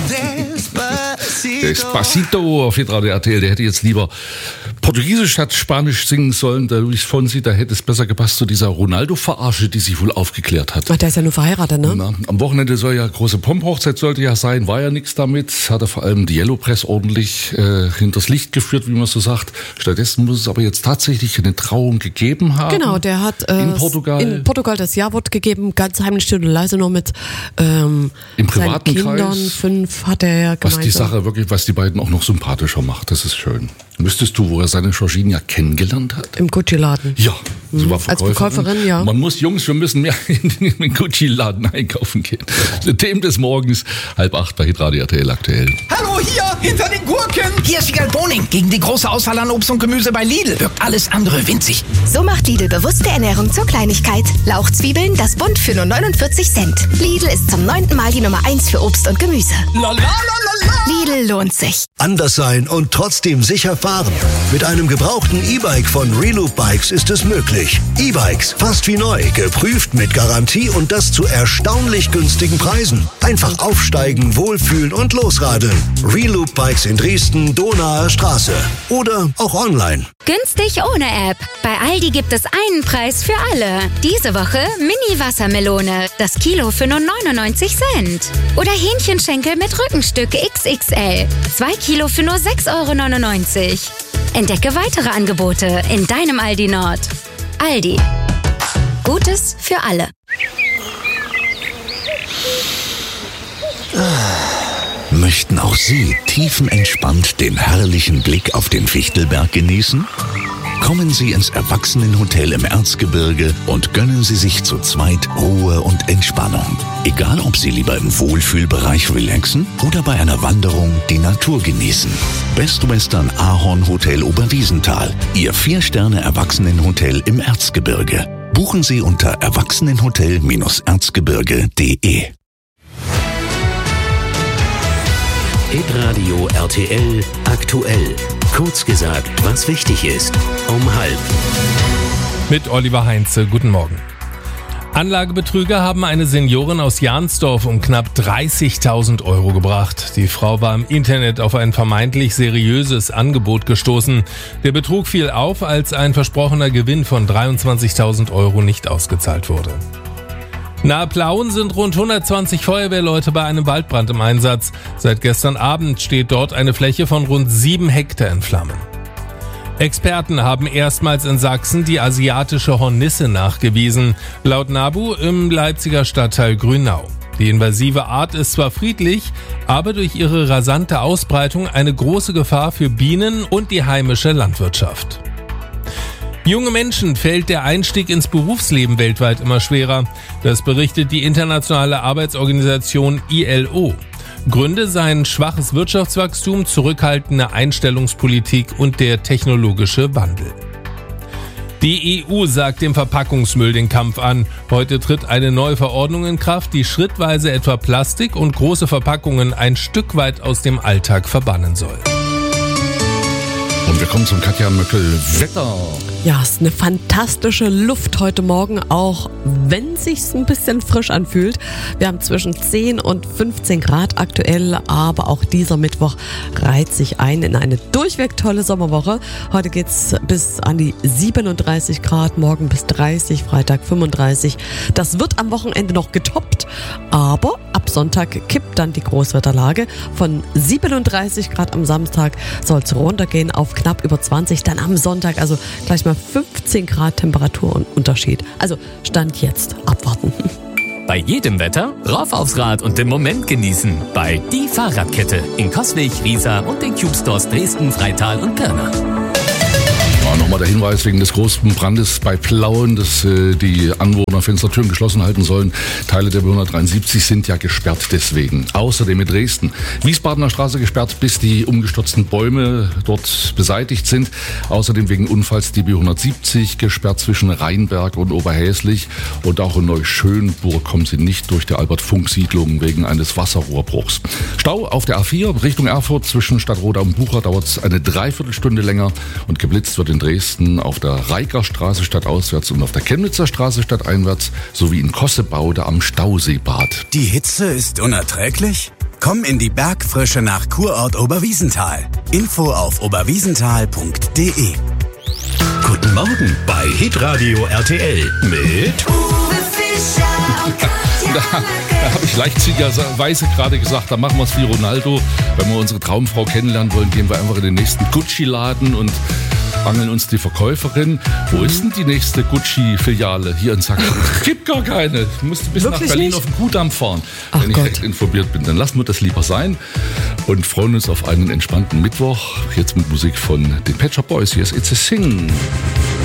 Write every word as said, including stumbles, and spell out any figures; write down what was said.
Despacito auf Hitradio R T L. Der hätte jetzt lieber Portugiesisch statt Spanisch singen sollen. Der Luis Fonsi, da hätte es besser gepasst zu dieser Ronaldo-Verarsche, die sich wohl aufgeklärt hat. Ach, der ist ja nur verheiratet, ne? Na, am Wochenende soll ja große Pomp-Hochzeit, sollte ja sein, war ja nichts damit. Hat er vor allem die Yellow Press ordentlich äh, hinters Licht geführt, wie man so sagt. Stattdessen muss es aber jetzt tatsächlich eine Trauung gegeben haben. Genau, der hat äh, in Portugal in Portugal das Ja-Wort gegeben, ganz heimlich, still und leise, nur mit ähm, im privaten seinen Kindern. Kreis. Fünf hat er ja gemeinsam. Was die Sache wirklich, was die beiden auch noch sympathischer macht, das ist schön. Wüsstest du, wo er seine Georgina kennengelernt hat? Im Gucci-Laden. Ja, sie war Als Verkäuferin, ja. Man muss, Jungs, wir müssen mehr in den Gucci-Laden einkaufen gehen. Die Themen des Morgens, halb acht bei Hitradio R T L aktuell. Hallo, hier, hinter den Gurken. Hier ist Wiegald Boning. Gegen die große Auswahl an Obst und Gemüse bei Lidl wirkt alles andere winzig. So macht Lidl bewusste Ernährung zur Kleinigkeit. Lauchzwiebeln, das Bund für nur neunundvierzig Cent. Lidl ist zum neunten Mal die Nummer eins für Obst und Gemüse. La, la, la, la, la. Lidl lohnt sich. Anders sein und trotzdem sicher fahren. Mit einem gebrauchten E-Bike von Reloop Bikes ist es möglich. E-Bikes, fast wie neu, geprüft mit Garantie und das zu erstaunlich günstigen Preisen. Einfach aufsteigen, wohlfühlen und losradeln. Reloop Bikes in Dresden, Donaer Straße. Oder auch online. Günstig ohne App. Bei Aldi gibt es einen Preis für alle. Diese Woche Mini-Wassermelone. Das Kilo für nur neunundneunzig Cent. Oder Hähnchenschenkel mit Rückenstück X X L. Zwei Kilo für nur sechs Euro neunundneunzig. Entdecke weitere Angebote in deinem Aldi Nord. Aldi. Gutes für alle. Möchten auch Sie tiefenentspannt den herrlichen Blick auf den Fichtelberg genießen? Kommen Sie ins Erwachsenenhotel im Erzgebirge und gönnen Sie sich zu zweit Ruhe und Entspannung. Egal, ob Sie lieber im Wohlfühlbereich relaxen oder bei einer Wanderung die Natur genießen. Best Western Ahorn Hotel Oberwiesenthal, Ihr Vier-Sterne-Erwachsenenhotel im Erzgebirge. Buchen Sie unter erwachsenenhotel erzgebirge punkt de. Hitradio R T L aktuell. Kurz gesagt, was wichtig ist. Um halb. Mit Oliver Heinze. Guten Morgen. Anlagebetrüger haben eine Seniorin aus Jahnsdorf um knapp dreißigtausend Euro gebracht. Die Frau war im Internet auf ein vermeintlich seriöses Angebot gestoßen. Der Betrug fiel auf, als ein versprochener Gewinn von dreiundzwanzigtausend Euro nicht ausgezahlt wurde. Nahe Plauen sind rund hundertzwanzig Feuerwehrleute bei einem Waldbrand im Einsatz. Seit gestern Abend steht dort eine Fläche von rund sieben Hektar in Flammen. Experten haben erstmals in Sachsen die asiatische Hornisse nachgewiesen. Laut NABU im Leipziger Stadtteil Grünau. Die invasive Art ist zwar friedlich, aber durch ihre rasante Ausbreitung eine große Gefahr für Bienen und die heimische Landwirtschaft. Junge Menschen fällt der Einstieg ins Berufsleben weltweit immer schwerer. Das berichtet die internationale Arbeitsorganisation I L O. Gründe seien schwaches Wirtschaftswachstum, zurückhaltende Einstellungspolitik und der technologische Wandel. Die E U sagt dem Verpackungsmüll den Kampf an. Heute tritt eine neue Verordnung in Kraft, die schrittweise etwa Plastik und große Verpackungen ein Stück weit aus dem Alltag verbannen soll. Und wir kommen zum Katja Möckel. Wetter. Ja, es ist eine fantastische Luft heute Morgen, auch wenn es sich ein bisschen frisch anfühlt. Wir haben zwischen zehn und fünfzehn Grad aktuell, aber auch dieser Mittwoch reiht sich ein in eine durchweg tolle Sommerwoche. Heute geht's bis an die siebenunddreißig Grad, morgen bis dreißig, Freitag fünfunddreißig. Das wird am Wochenende noch getoppt, aber ab Sonntag kippt dann die Großwetterlage. Von siebenunddreißig Grad am Samstag soll es runtergehen auf knapp über zwanzig, dann am Sonntag, also gleich mal fünfzehn Grad Temperaturunterschied. Also Stand jetzt abwarten. Bei jedem Wetter rauf aufs Rad und den Moment genießen. Bei Die Fahrradkette in Coswig, Riesa und den Cube Stores Dresden, Freital und Pirna. Ja, nochmal der Hinweis wegen des großen Brandes bei Plauen, dass äh, die Anwohner Fenstertüren geschlossen halten sollen. Teile der B hundertdreiundsiebzig sind ja gesperrt deswegen. Außerdem in Dresden. Wiesbadener Straße gesperrt, bis die umgestürzten Bäume dort beseitigt sind. Außerdem wegen Unfalls die B hundertsiebzig gesperrt zwischen Rheinberg und Oberhäslich. Und auch in Neuschönburg kommen sie nicht durch die Albert-Funk-Siedlung wegen eines Wasserrohrbruchs. Stau auf der A vier Richtung Erfurt zwischen Stadtroda und Bucha dauert es eine Dreiviertelstunde länger und geblitzt wird in Dresden auf der Reigerstraße stadtauswärts und auf der Chemnitzer Straße stadteinwärts sowie in Kossebaude am Stauseebad. Die Hitze ist unerträglich? Komm in die Bergfrische nach Kurort Oberwiesenthal. Info auf oberwiesenthal punkt de. Guten Morgen bei Hitradio R T L mit Uwe Fischer und Katja Da, da habe ich leichtsinnigerweise gerade gesagt, da machen wir es wie Ronaldo. Wenn wir unsere Traumfrau kennenlernen wollen, gehen wir einfach in den nächsten Gucci-Laden und angeln uns die Verkäuferin. Wo ist denn die nächste Gucci-Filiale hier in Sachsen? Gibt gar keine. Ich musste bis Wirklich nach Berlin nicht? Auf den Kudamm fahren, Ach wenn ich Gott. recht informiert bin. Dann lassen wir das lieber sein und freuen uns auf einen entspannten Mittwoch. Jetzt mit Musik von den Pet Shop Boys. Hier ist It's a Sing.